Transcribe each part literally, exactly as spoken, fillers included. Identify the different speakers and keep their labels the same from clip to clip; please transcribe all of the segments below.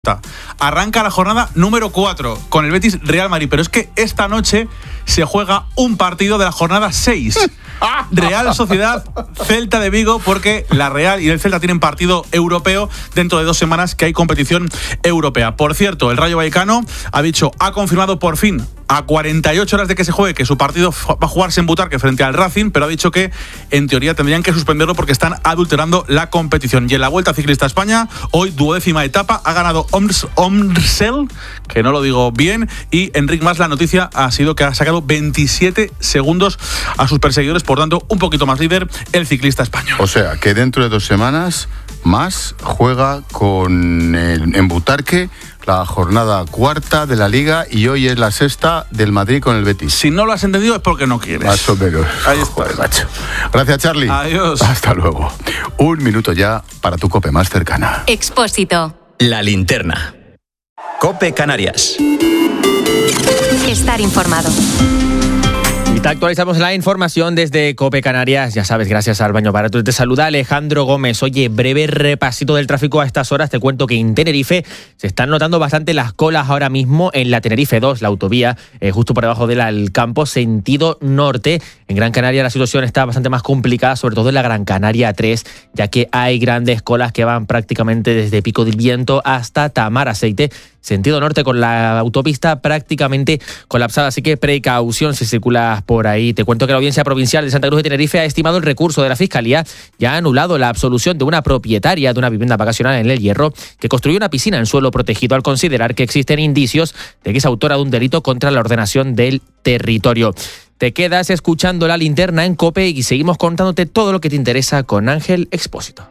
Speaker 1: está. Arranca la jornada número cuatro con el Betis Real Madrid, pero es que esta noche se juega un partido de la jornada seis. Real Sociedad, Celta de Vigo, porque la Real y el Celta tienen partido europeo dentro de dos semanas que hay competición europea. Por cierto, el Rayo Vallecano ha dicho, ha confirmado por fin a cuarenta y ocho horas de que se juegue que su partido va a jugarse en Butarque frente al Racing, pero ha dicho que en teoría tendrían que suspenderlo porque están adulterando la competición. Y en la Vuelta Ciclista a España, hoy duodécima etapa, ha ganado Oms, Omsel, que no lo digo bien, y Enric Mas, la noticia ha sido que ha sacado veintisiete segundos a sus perseguidores, por tanto, un poquito más líder el ciclista español.
Speaker 2: O sea, que dentro de dos semanas Mas juega con el, en Butarque la jornada cuarta de la Liga y hoy es la sexta del Madrid con el Betis.
Speaker 1: Si no lo has entendido es porque no quieres.
Speaker 2: Más o menos.
Speaker 1: Ahí está.
Speaker 2: Joder, macho. Gracias, Charlie.
Speaker 1: Adiós.
Speaker 2: Hasta luego. Un minuto ya para tu COPE más cercana.
Speaker 3: Expósito.
Speaker 4: La linterna. COPE Canarias.
Speaker 3: Estar informado.
Speaker 5: Y te actualizamos la información desde COPE Canarias, ya sabes, gracias al Baño Barato. Te saluda Alejandro Gómez. Oye, breve repasito del tráfico a estas horas. Te cuento que en Tenerife se están notando bastante las colas ahora mismo en la Tenerife dos, la autovía, eh, justo por debajo del campo, sentido norte. En Gran Canaria la situación está bastante más complicada, sobre todo en la Gran Canaria tres, ya que hay grandes colas que van prácticamente desde Pico del Viento hasta Tamar Aceite, sentido norte, con la autopista prácticamente colapsada, así que precaución si circulas por ahí. Te cuento que la Audiencia Provincial de Santa Cruz de Tenerife ha estimado el recurso de la Fiscalía y ha anulado la absolución de una propietaria de una vivienda vacacional en El Hierro que construyó una piscina en suelo protegido al considerar que existen indicios de que es autora de un delito contra la ordenación del territorio. Te quedas escuchando La Linterna en COPE y seguimos contándote todo lo que te interesa con Ángel Expósito.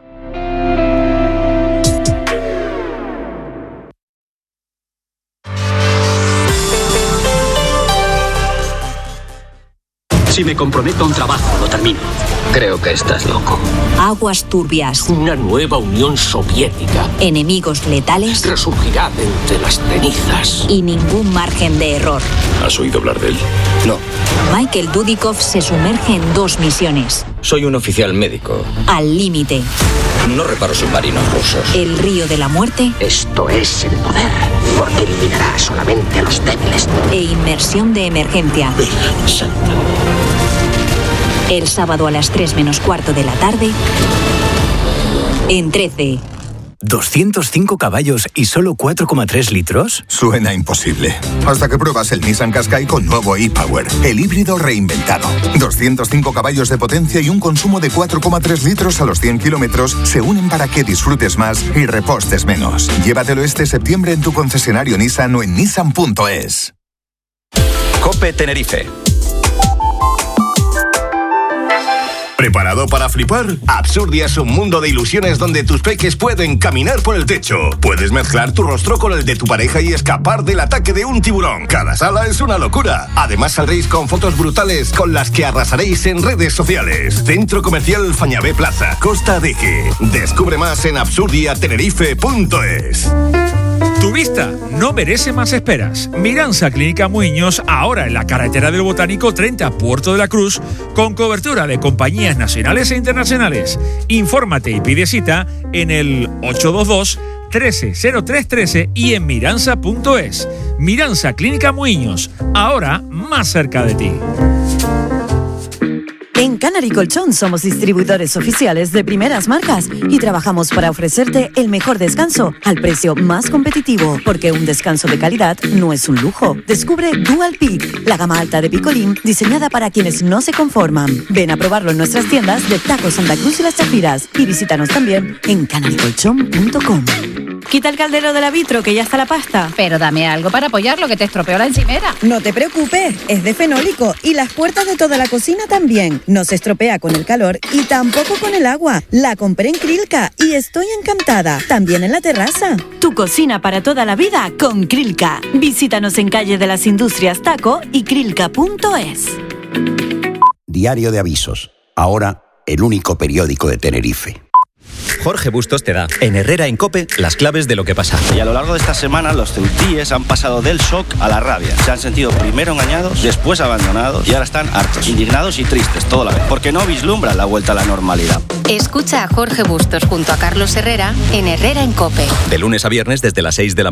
Speaker 6: Si me comprometo a un trabajo, lo termino.
Speaker 7: Creo que estás loco.
Speaker 8: Aguas turbias.
Speaker 7: Una nueva Unión Soviética.
Speaker 8: Enemigos letales.
Speaker 7: Resurgirá de entre las cenizas.
Speaker 8: Y ningún margen de error.
Speaker 9: ¿Has oído hablar de él?
Speaker 7: No.
Speaker 8: Michael Dudikoff se sumerge en dos misiones.
Speaker 7: Soy un oficial médico.
Speaker 8: Al límite.
Speaker 7: No reparo submarinos rusos.
Speaker 8: El río de la muerte.
Speaker 7: Esto es el poder, porque eliminará solamente a los débiles.
Speaker 8: E inmersión de emergencia.
Speaker 7: Virgen Santa.
Speaker 8: El sábado a las tres menos cuarto de la tarde, en trece.
Speaker 10: ¿doscientos cinco caballos y solo cuatro coma tres litros?
Speaker 11: Suena imposible. Hasta que pruebas el Nissan Qashqai con nuevo e-Power, el híbrido reinventado. doscientos cinco caballos de potencia y un consumo de cuatro coma tres litros a los cien kilómetros se unen para que disfrutes más y repostes menos. Llévatelo este septiembre en tu concesionario Nissan o en nissan punto es.
Speaker 4: COPE Tenerife.
Speaker 12: ¿Preparado para flipar? Absurdia es un mundo de ilusiones donde tus peques pueden caminar por el techo. Puedes mezclar tu rostro con el de tu pareja y escapar del ataque de un tiburón. Cada sala es una locura. Además saldréis con fotos brutales con las que arrasaréis en redes sociales. Centro Comercial Fañabé Plaza, Costa Adeje. Descubre más en absurdia tenerife punto es.
Speaker 13: Tu vista no merece más esperas. Miranza Clínica Muiños, ahora en la carretera del Botánico treinta, Puerto de la Cruz, con cobertura de compañías nacionales e internacionales. Infórmate y pide cita en el ocho dos dos, trece cero tres trece y en miranza punto es. Miranza Clínica Muiños, ahora más cerca de ti.
Speaker 14: En Canary Colchón somos distribuidores oficiales de primeras marcas y trabajamos para ofrecerte el mejor descanso al precio más competitivo, porque un descanso de calidad no es un lujo. Descubre Dual Peak, la gama alta de Picolín diseñada para quienes no se conforman. Ven a probarlo en nuestras tiendas de Taco Santa Cruz y Las Chafiras y visítanos también en canary colchón punto com.
Speaker 15: Quita el caldero de la vitro, que ya está la pasta.
Speaker 16: Pero dame algo para apoyarlo, que te estropeó la encimera.
Speaker 15: No te preocupes, es de fenólico y las puertas de toda la cocina también. No se estropea con el calor y tampoco con el agua. La compré en Krilka y estoy encantada. También en la terraza.
Speaker 14: Tu cocina para toda la vida con Krilka. Visítanos en Calle de las Industrias Taco y krilka punto es.
Speaker 17: Diario de Avisos. Ahora, el único periódico de Tenerife.
Speaker 4: Jorge Bustos te da, en Herrera en COPE, las claves de lo que pasa.
Speaker 18: Y a lo largo de esta semana, los ceutíes han pasado del shock a la rabia. Se han sentido primero engañados, después abandonados y ahora están hartos, indignados y tristes, todo a la vez, porque no vislumbran la vuelta a la normalidad.
Speaker 3: Escucha a Jorge Bustos junto a Carlos Herrera en Herrera en COPE.
Speaker 4: De lunes a viernes desde las seis de la